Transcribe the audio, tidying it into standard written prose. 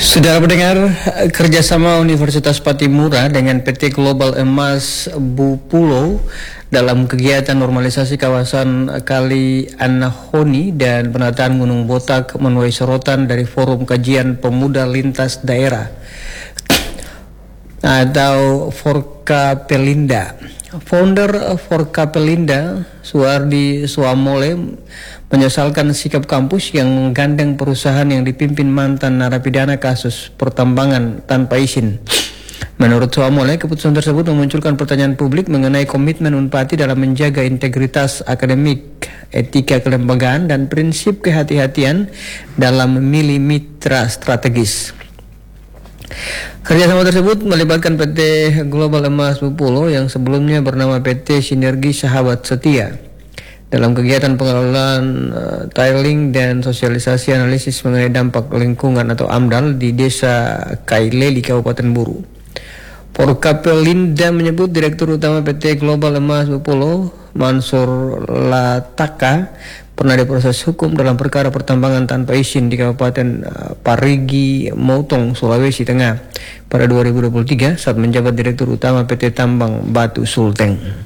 Saudara pendengar, kerjasama Universitas Patimura dengan PT Global Emas Bupulo dalam kegiatan normalisasi kawasan Kali Anahoni dan penataan Gunung Botak menuai sorotan dari Forum Kajian Pemuda Lintas Daerah atau Forkapelinda. Founder Forkapelinda, Suardi Suamole, menyesalkan sikap kampus yang menggandeng perusahaan yang dipimpin mantan narapidana kasus pertambangan tanpa izin. Menurut Suamole, keputusan tersebut memunculkan pertanyaan publik mengenai komitmen Unpati dalam menjaga integritas akademik, etika kelembagaan, dan prinsip kehati-hatian dalam memilih mitra strategis. Kerjasama tersebut melibatkan PT Global Emas Bupulo yang sebelumnya bernama PT Sinergi Sahabat Setia dalam kegiatan pengelolaan tiling dan sosialisasi analisis mengenai dampak lingkungan atau AMDAL di Desa Kaileli, Kabupaten Buru. Forkapelinda menyebut Direktur Utama PT Global Emas Bupulo, Mansur Lataka, pernah diproses hukum dalam perkara pertambangan tanpa izin di Kabupaten Parigi Motong, Sulawesi Tengah pada 2023 saat menjabat Direktur Utama PT Tambang Batu Sulteng.